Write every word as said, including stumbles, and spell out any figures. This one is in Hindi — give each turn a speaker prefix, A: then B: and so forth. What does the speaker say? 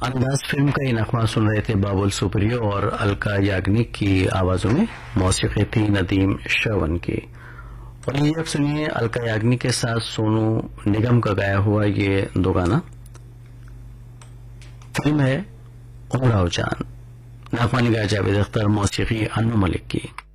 A: अंदाज फिल्म का ये नगमा सुन रहे थे बाबुल सुप्रियो और अलका याग्निक की आवाजों में। मौसीकी थी नदीम श्रवण की। और ये अब सुनिए अलका याग्निक के साथ सोनू निगम का गाया हुआ ये दो गाना। फिल्म है उमराव जान। नगमा निगाह जावेद अख्तर, मौसीकी अनु मलिक की।